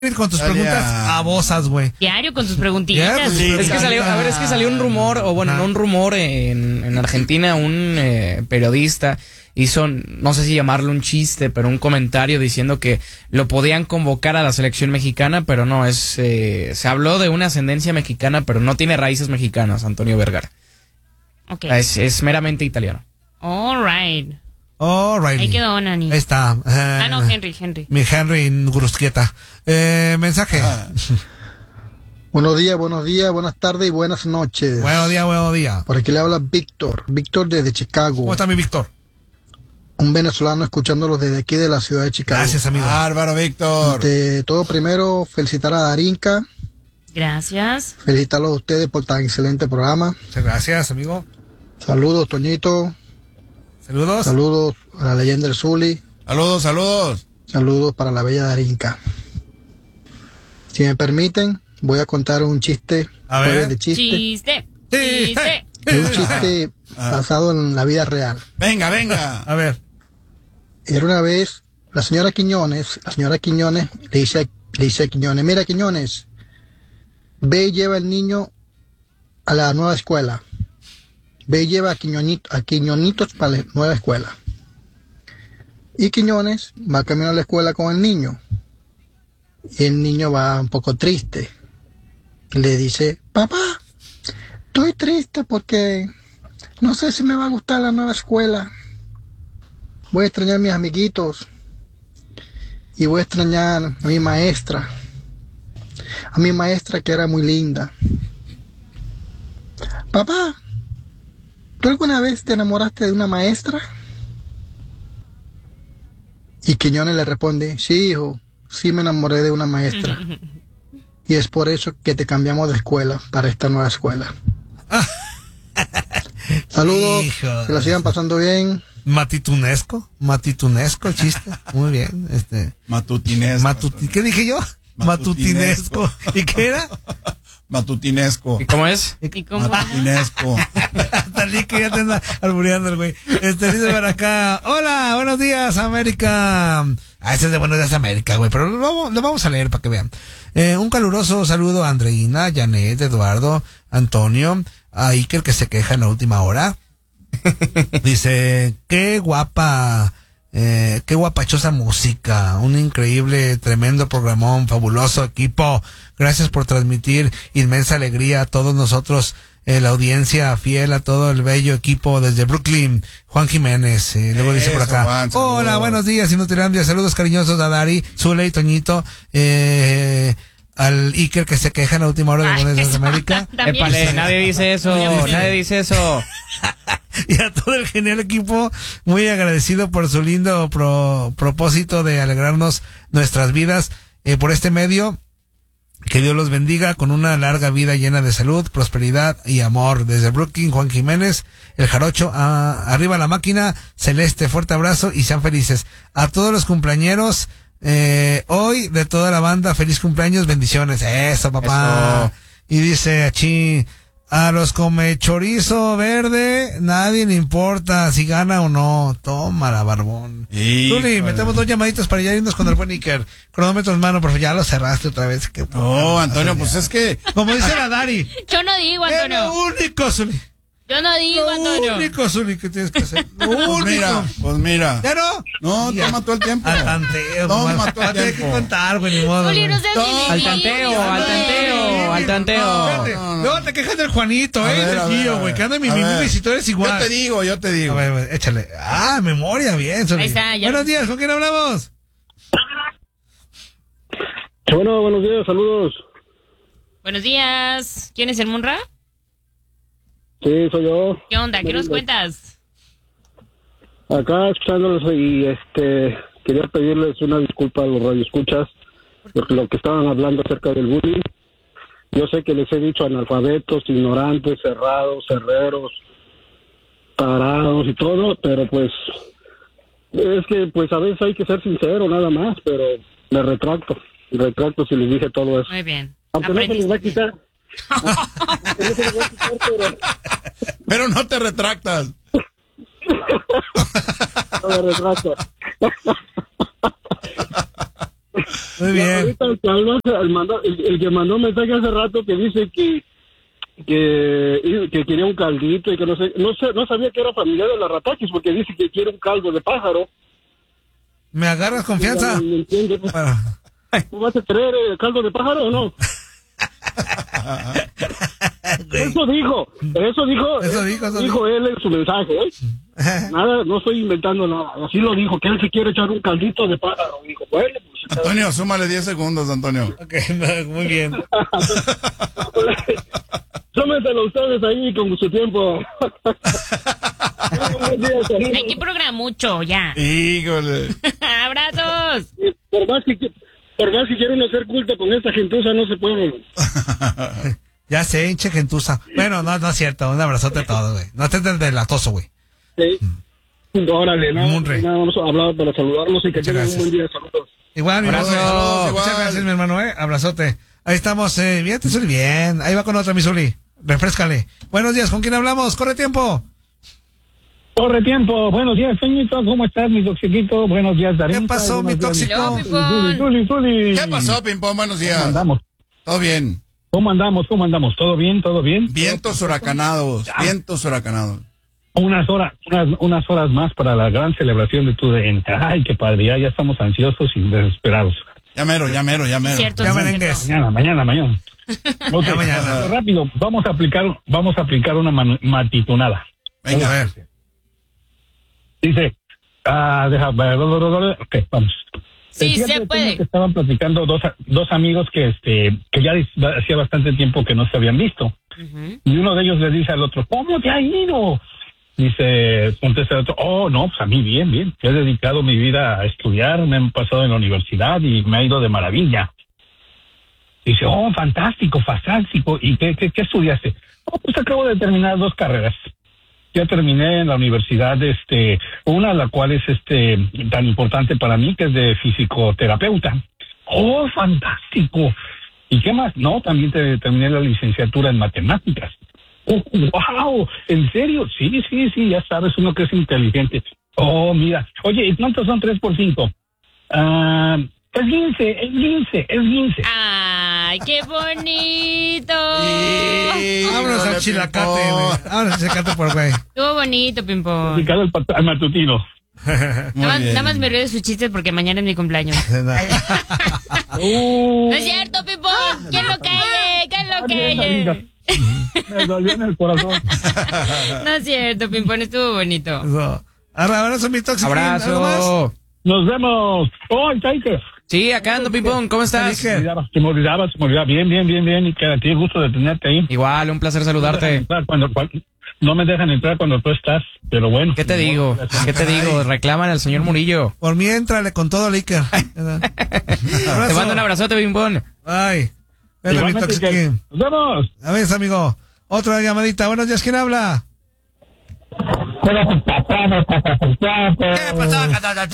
con tus preguntas babosas, güey. Diario con sus preguntitas. Sí, es que salió un rumor, o bueno, no un rumor, en Argentina un periodista hizo, no sé si llamarlo un chiste, pero un comentario diciendo que lo podían convocar a la selección mexicana, pero no, se habló de una ascendencia mexicana, pero no tiene raíces mexicanas, Antonio Vergara. Okay. Es meramente italiano. All right. Alrighty. Ahí quedó, Nani. Ahí está. No, Henry. Mi Henry Grusquieta. Mensaje. Buenos días, buenas tardes y buenas noches. Buenos días. Por aquí le habla Víctor desde Chicago. ¿Cómo está mi Víctor? Un venezolano escuchándolos desde aquí de la ciudad de Chicago. Gracias, amigo. Bárbaro, Víctor. De todo, primero, felicitar a Darinka. Gracias. Felicitarlos a ustedes por tan excelente programa. Muchas gracias, amigo. Saludos, Toñito. Saludos a la leyenda del Zuli. Saludos. Saludos para la bella Darinka. Si me permiten, voy a contar un chiste. A ver. De chiste. Chiste. Un chiste basado en la vida real. Venga. A ver. Era una vez la señora Quiñones le dice a Quiñones, mira Quiñones, ve y lleva al niño a la nueva escuela. Ve y lleva a Quiñonitos para la nueva escuela. Y Quiñones va camino a la escuela con el niño. Y el niño va un poco triste. Y le dice, papá, estoy triste porque no sé si me va a gustar la nueva escuela. Voy a extrañar a mis amiguitos. Y voy a extrañar a mi maestra. A mi maestra que era muy linda. Papá, ¿tú alguna vez te enamoraste de una maestra? Y Quiñones le responde, sí, hijo, sí me enamoré de una maestra. Y es por eso que te cambiamos de escuela para esta nueva escuela. Saludos, Hijo, que la sigan pasando bien. Matitunesco el chiste. Muy bien. Matutinesco. ¿Qué dije yo? Matutinesco. ¿Y qué era? Matutinesco. ¿Y cómo es? ¿Y cómo? Matutinesco. Talí que ya te anda albureando el güey. Dice para acá. Hola, buenos días, América. Ese es de Buenos Días, América, güey. Pero lo vamos a leer para que vean. Un caluroso saludo a Andreina, Janet, Eduardo, Antonio, a Iker que se queja en la última hora. Dice, qué guapachosa música, un increíble, tremendo programón, fabuloso equipo. Gracias por transmitir inmensa alegría a todos nosotros, la audiencia fiel, a todo el bello equipo desde Brooklyn. Juan Jiménez, luego dice por acá, Juan, hola, buenos días, Inutilandia, saludos cariñosos a Dari, Zule y Toñito, al Iker que se queja en la última hora de Buenos Días América. Épale, nadie dice eso. Y a todo el genial equipo, muy agradecido por su lindo propósito de alegrarnos nuestras vidas por este medio. Que Dios los bendiga con una larga vida llena de salud, prosperidad y amor. Desde Brooklyn, Juan Jiménez, el Jarocho, arriba la máquina, Celeste, fuerte abrazo y sean felices. A todos los cumpleañeros, hoy de toda la banda, feliz cumpleaños, bendiciones. Eso, papá. Eso. Y dice Achí, a los come chorizo verde, nadie le importa si gana o no. Tómala, barbón. Tuli, metemos 2 llamaditos para ya irnos con el buen Iker. Cronómetro en mano, pero ya lo cerraste otra vez. No, Antonio, pues es que... Como dice la Dari. Yo no digo, Antonio. Es lo único, Zuli. Yo no digo, Antonio. Lo único, Zuli, que tienes que hacer. Lo único. Pues mira. ¿Ya no? No, toma todo el tiempo. Al tanteo. Toma todo el tiempo. Hay que contar, güey, ni modo. Zuli, no seas Al tanteo. Luego te quejas del Juanito, del Gio, güey, que anda en mi y si tú eres igual. Yo te digo. A ver, échale. Memoria, bien, Zuli. Ahí está, ya. Buenos días, ¿con quién hablamos? Bueno, buenos días, saludos. Buenos días. ¿Quién es el Munra? Sí, soy yo. ¿Qué onda? ¿Qué nos cuentas? Acá escuchándolos y quería pedirles una disculpa a los radioescuchas por lo que estaban hablando acerca del bullying. Yo sé que les he dicho analfabetos, ignorantes, cerrados, cerreros, tarados y todo, pero pues es que pues a veces hay que ser sincero nada más, pero me retracto si les dije todo eso. Muy bien. Aunque no se les va a quitar. Pero no te retractas. No me retracto. Muy bien. Ahorita el que mandó un mensaje hace rato que dice que quería un caldito y que no sabía que era familiar de la rataquis porque dice que quiere un caldo de pájaro. ¿Me agarras confianza? No entiendo. ¿Tú vas a querer caldo de pájaro o no? Eso dijo él en su mensaje, Nada, no estoy inventando nada. Así lo dijo, que él se quiere echar un caldito de pájaro. Dijo, bueno, pues, Antonio, súmale 10 segundos, Antonio. Ok, muy bien. Tómenselo ustedes ahí con su tiempo. Hay que programar mucho, ya. Híjole. ¡Abrazos! Por más que quieren hacer culto con esta gentuza, no se puede. Ya sé, hinche gentuza. Bueno, no es cierto. Un abrazote a todos, güey. No estés delatoso, güey. Sí. Órale, Munre. nada, vamos a hablar para saludarlos y que tengan un buen día. Saludos. Igual, mi Abrazo. hermano. Saludos, Muchas igual. gracias, mi hermano, Abrazote. Ahí estamos, bien, te Zuli, bien. Ahí va con otra, mi Zuli. Refréscale. Buenos días, ¿con quién hablamos? Corre tiempo. Corre tiempo. Buenos días, Peñito. ¿Cómo estás, mi toxiquito? Buenos días, Darín. ¿Qué pasó, mi tóxico? Zuli. ¿Qué pasó, Pimpón? Buenos ¿Cómo días. andamos? Todo bien. ¿Cómo andamos? ¿Todo bien? Vientos huracanados. Vientos huracanados. Unas horas más para la gran celebración de tu DN. Ay, qué padre. Ya estamos ansiosos y desesperados. Ya mero. Cierto, Ya sí, merengues. cierto. Mañana. Ok, Ya mañana. rápido. Vamos a aplicar una matitunada. Venga. A ver. Dice, ok, vamos. Sí, Decía se que puede. que estaban platicando dos amigos que ya hacía bastante tiempo que no se habían visto. Y uno de ellos le dice al otro, ¿cómo te ha ido? Dice, contesta el otro, oh, no, pues a mí bien. He dedicado mi vida a estudiar, me he pasado en la universidad y me ha ido de maravilla. Dice, oh, fantástico. ¿Y qué estudiaste? Oh, pues acabo de terminar 2 carreras. Ya terminé en la universidad, una de las cuales es tan importante para mí, que es de fisicoterapeuta. Oh, fantástico. ¿Y qué más? No, también terminé la licenciatura en matemáticas. Oh, wow, ¿en serio? Sí, ya sabes, uno que es inteligente. Oh, mira. Oye, ¿y cuántos son 3 por 5? Es 15. ¡Ay, qué bonito! Vámonos al chilacate, güey. Vámonos al chilacate por güey. Estuvo bonito, Pimpón. Dedicado al matutino. Nada más me río de sus chistes porque mañana es mi cumpleaños. No es cierto, Pimpón. ¿Quién lo calle? Me dolió en el corazón. No es cierto, Pimpón. Estuvo bonito. Eso. Abrazo, mi tóxico. ¿Algo más? Abrazo. Nos vemos. Oh, Taike. Sí, acá ando, Pimpón. ¿Cómo estás? Te dije. Se me olvidaba. Bien. Y que a ti gusto de tenerte ahí. Igual, un placer saludarte. No me dejan entrar cuando tú estás, pero bueno. ¿Qué te digo? Reclaman al señor Murillo. Por mí, éntrale con todo, Liker. Te mando un abrazote, Pimpón. Ay. Vete, mi Igualmente, tóxico. que- Nos vemos. A ver, amigo. Otra llamadita. Buenos días, ¿quién habla? ¿Qué pasó?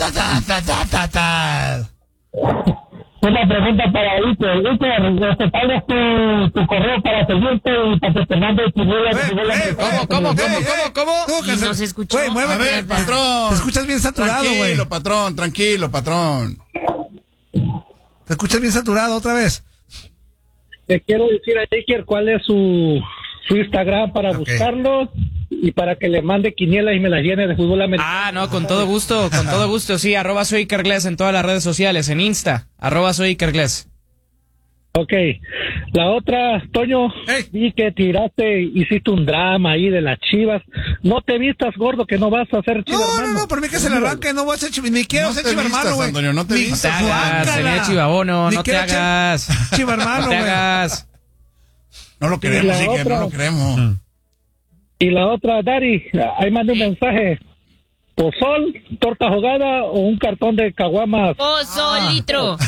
Una pregunta para Iker. Iker, ¿cuál es tu correo para seguirte y para que te mande tu ¿Cómo? Tú, que Y se- no se escuchó. Güey, A muévete. ver, patrón. Te escuchas bien saturado, güey. Tranquilo, patrón. Te escuchas bien saturado otra vez. Te quiero decir a Iker cuál es su Instagram para Ok. buscarlo y para que le mande quinielas y me las llene de fútbol americano. Ah, no, con todo gusto, sí, @soy Iker Gles en todas las redes sociales, en Insta, @soy Iker Gles. Ok. La otra, Toño, Ey. vi que hiciste un drama ahí de las Chivas. No te vistas, gordo, que no vas a ser Chiva hermano. No, por mí que se le arranque, no voy a ser chiva, ni quiero No ser te chiva vistas, hermano, güey. Antonio, no te Ni- vistas. No te hagas, Guácala. tenía chivabono, Ni no te quiero ser hagas. chiva hermano, No te güey. hagas. No lo queremos, la Iker, otra. no lo queremos. Y la otra, Dari, ahí mandé un mensaje. ¿Pozol, torta ahogada o un cartón de caguamas? Pozolitro.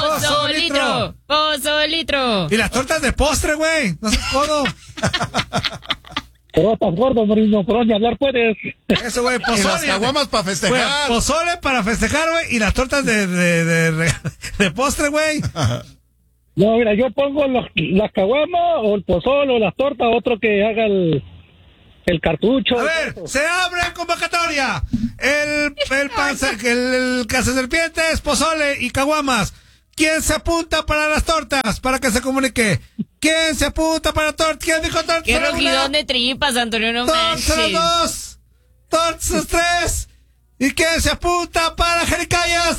Y las tortas de postre, güey. No seas codo. Pero estás gordo, Morino, por ni hablar puedes. Eso, güey, Y las pozole. caguamas para Güey, festejar. pozole para festejar, güey. Y las tortas de postre, güey. No, mira, yo pongo las caguamas o el pozol o las tortas, otro que haga el cartucho. A ver, se abre convocatoria. El cazaserpientes, pozole y caguamas. ¿Quién se apunta para las tortas? Para que se comunique. ¿Quién se apunta para tortas? ¿Quién dijo tortas? Qué rugidón de tripas, Antonio, no Tortas a manches. las 2. Tortas a las 3. ¿Y quién se apunta para jericayas?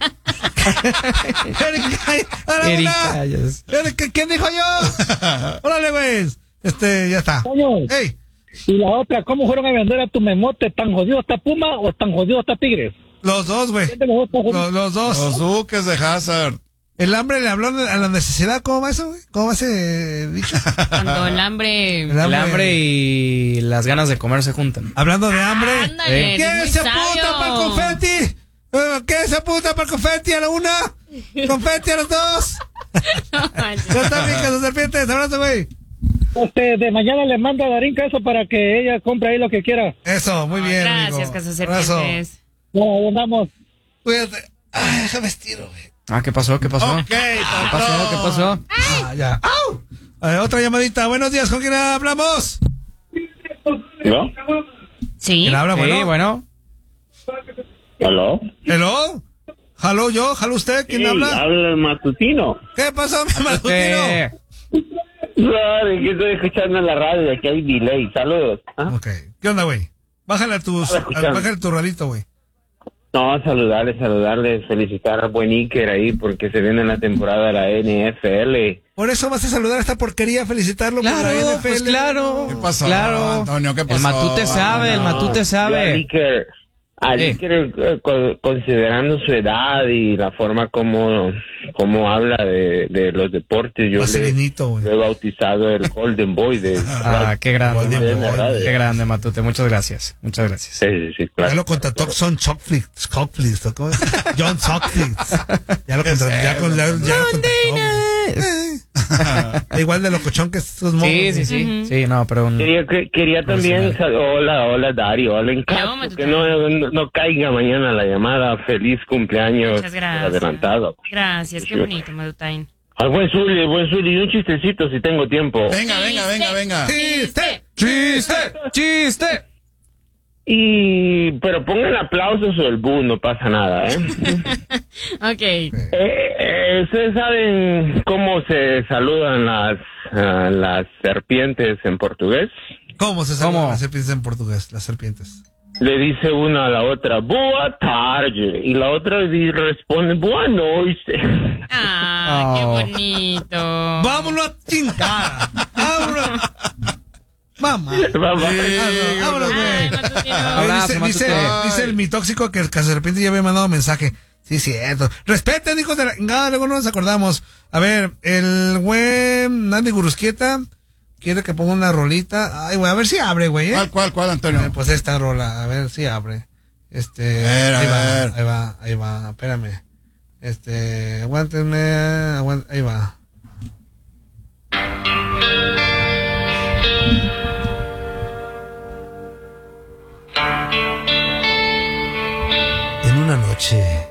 Jericayas. A la una. Jericayas. ¿Quién dijo yo? Órale, güey. Ya está. Toño, Ey, y la otra, ¿cómo fueron a vender a tu memote? ¿Tan jodido está Puma o tan jodido está Tigres? los dos, güey. ¿Quién de los dos está jodido? Los dos. Los duques de Hazard. El hambre le habló a la necesidad. ¿Cómo va eso, güey? ¿Cómo va ese dicho? Cuando el hambre... El hambre y las ganas de comer se juntan. Hablando de hambre. Ándale, ¿Quién es muy se sabio. apunta para el confeti? ¿Quién se apunta para el confeti a la 1? ¿Confeti a las 2? No manches. Ya está bien, Casa Serpientes. Abrazo, güey. De mañana le mando a Darinka eso para que ella compre ahí lo que quiera. Eso, muy bien. Gracias, amigo. Casa Abrazo. Serpientes. Ya, ahí andamos. Cuídate. Ay, déjame estiro, güey. ¿Qué pasó? ¿Qué pasó? Ok, ¿Qué pasó? ¿Qué pasó? Ya. ¡Au! A ver, otra llamadita. Buenos días, ¿con quién hablamos? ¿No? Sí. ¿Quién habla? Sí, bueno. ¿Aló? ¿Hello? ¿Halo yo? ¿Halo usted? ¿Quién Sí, habla? habla el matutino. ¿Qué pasó, mi matutino? Sorry, que estoy escuchando en la radio, aquí hay delay. Saludos. ¿Ah? Ok. ¿Qué onda, güey? Bájale escuchando. bájale tu radito, güey. No, saludarles, felicitar a buen Iker ahí porque se viene la temporada de la NFL. Por eso vas a saludar a esta porquería, felicitarlo por la Claro, NFL. pues claro. ¿Qué pasó, Claro. Antonio? ¿Qué pasó? El matute sabe, el matute Yo sabe. al Iker, considerando su edad y la forma como habla de los deportes, yo Vaselinito, güey. le he bautizado el Golden Boy de... Qué grande. Golden Boy. Qué grande, Matute. Muchas gracias. Muchas gracias. Sí, Ya claro. lo contrató Son Chockflix, ¿o cómo es? John Chockflix. Ya lo contrató, ya lo contrató, güey. Igual de locochón que estos monos. Sí. Sí, no, pero... Quería también... Hola, Dario. Hola, en caso Matute. que no caiga mañana la llamada. Feliz cumpleaños Muchas gracias. adelantado. Gracias, qué bonito, Madutaín. Al buen Zuli, y un chistecito si tengo tiempo. Venga. ¡Chiste! ¡Chiste! Pero pongan aplausos o el bu, no pasa nada, ¿eh? Ok. ¿Ustedes saben cómo se saludan las serpientes en portugués? ¿Cómo se llaman ¿Cómo? las serpientes en portugués? Las serpientes. Le dice una a la otra, boa tarde, y la otra responde, boa noite. Qué Oh. bonito. ¡Vámonos a chingar! ¡Vámonos! ¡Mamá! ¡Vámonos, Ay, güey! Matutino. Abrazo, Dice Matute. el mi tóxico que el Cazaserpiente ya había mandado mensaje. Sí, cierto. Respeten, hijos de la... No, luego no nos acordamos. A ver, el güey Nandi Gurusquieta quiere que ponga una rolita. Ay, güey, a ver si abre, güey, ¿eh? ¿Cuál, Antonio? Pues esta rola, a ver si abre. A ver. Ahí va, espérame. Aguántenme, ahí va. En una noche